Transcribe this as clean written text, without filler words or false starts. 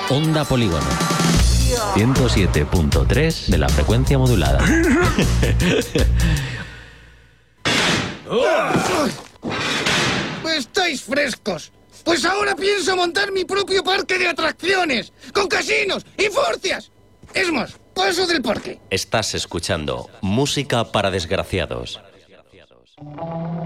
Onda Polígono. 107.3 de la frecuencia modulada. ¡Estáis frescos! Pues ahora pienso montar mi propio parque de atracciones, con casinos y furcias. Es más, paso del parque. Estás escuchando Música para Desgraciados.